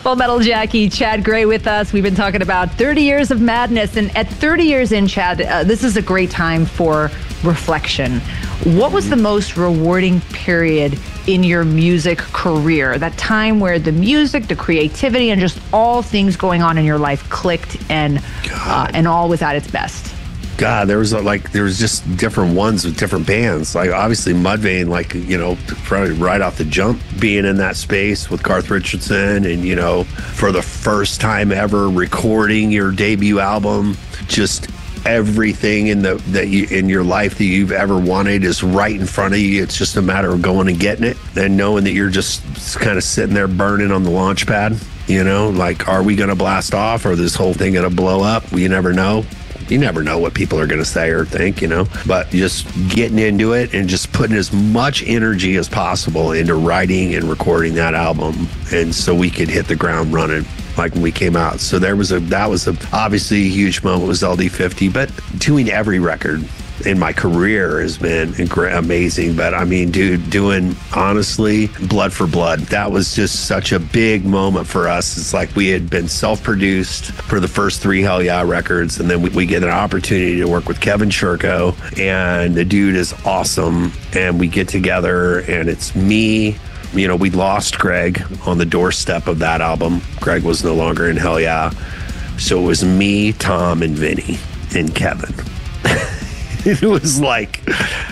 Full Metal Jackie, Chad Gray with us. We've been talking about 30 years of madness. And at 30 years in, Chad, this is a great time for reflection. What was the most rewarding period in your music career? That time where the music, the creativity, and just all things going on in your life clicked and all was at its best. God, there was just different ones with different bands. Like obviously Mudvayne, probably right off the jump, being in that space with Garth Richardson, and for the first time ever recording your debut album, just everything in your life that you've ever wanted is right in front of you. It's just a matter of going and getting it, and knowing that you're just kind of sitting there burning on the launch pad. Are we going to blast off, or this whole thing going to blow up? You never know. You never know what people are going to say or think, but just getting into it and just putting as much energy as possible into writing and recording that album. And so we could hit the ground running like when we came out. So that was obviously a huge moment with LD50, but doing every record in my career has been amazing. But I mean, dude, doing honestly Blood for Blood, that was just such a big moment for us. It's like we had been self-produced for the first 3 Hell Yeah records, and then we get an opportunity to work with Kevin Churko, and the dude is awesome, and we get together, and it's me. We lost Greg on the doorstep of that album. Greg was no longer in Hell Yeah, so it was me, Tom, and Vinny, and Kevin. It was like,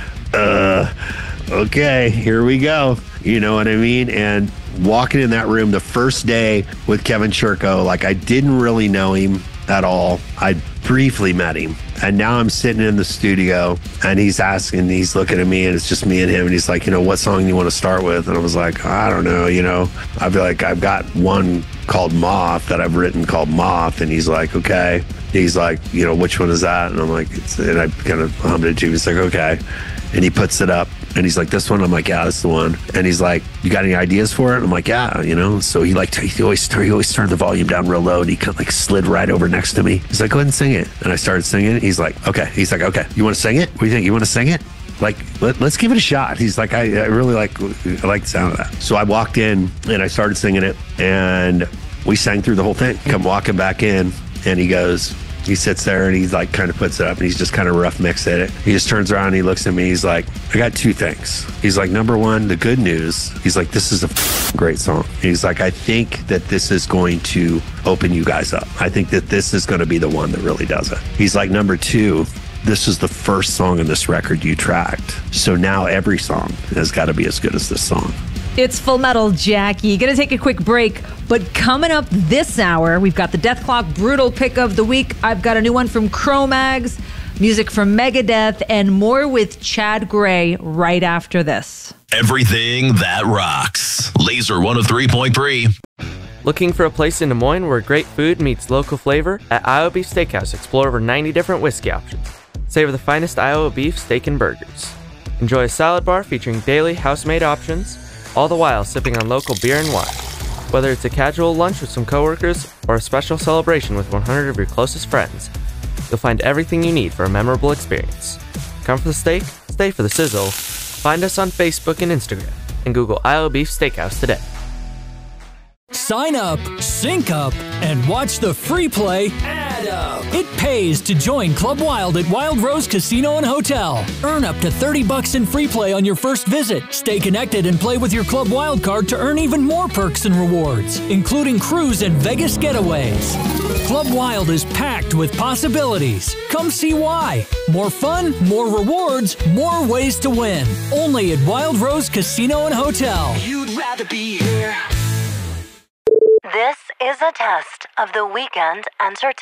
okay, here we go. You know what I mean? And walking in that room the first day with Kevin Churko, I didn't really know him at all. I briefly met him. And now I'm sitting in the studio, and he's looking at me, and it's just me and him. And he's like, what song do you want to start with? And I was like, I don't know, I feel like I've got one called Moth that I've written called Moth. And he's like, okay. He's like, which one is that? And I'm like, and I kind of hummed it to him. He's like, okay. And he puts it up, and he's like, this one? I'm like, yeah, that's the one. And he's like, you got any ideas for it? And I'm like, yeah, So he always turned the volume down real low, and he kind of slid right over next to me. He's like, go ahead and sing it. And I started singing it. He's like, okay. You want to sing it? What do you think? You want to sing it? Let's give it a shot. He's like, I really like the sound of that. So I walked in, and I started singing it, and we sang through the whole thing. Come walking back in, and he sits there, and he's like, kind of puts it up, and he's just kind of rough mix at it. He just turns around, and he looks at me. He's like, I got 2 things. He's like, number one, the good news. He's like, this is a great song. He's like, I think that this is going to open you guys up. I think that this is going to be the one that really does it. He's like, number 2, this is the first song in this record you tracked. So now every song has got to be as good as this song. It's Full Metal Jackie. Gonna take a quick break, but coming up this hour, we've got the Dethklok Brutal Pick of the Week. I've got a new one from Cro-Mags, music from Megadeth, and more with Chad Gray right after this. Everything that rocks. Laser 103.3. Looking for a place in Des Moines where great food meets local flavor? At Iowa Beef Steakhouse, explore over 90 different whiskey options. Savor the finest Iowa beef, steak, and burgers. Enjoy a salad bar featuring daily house-made options, all the while sipping on local beer and wine. Whether it's a casual lunch with some coworkers or a special celebration with 100 of your closest friends, you'll find everything you need for a memorable experience. Come for the steak, stay for the sizzle. Find us on Facebook and Instagram, and Google Iowa Beef Steakhouse today. Sign up, sync up, and watch the free play Add Up. It pays to join Club Wild at Wild Rose Casino and Hotel. Earn up to $30 in free play on your first visit. Stay connected and play with your Club Wild card to earn even more perks and rewards, including cruise and Vegas getaways. Club Wild is packed with possibilities. Come see why. More fun, more rewards, more ways to win. Only at Wild Rose Casino and Hotel. You'd rather be here. This is a test of the Weeknd Entertainment.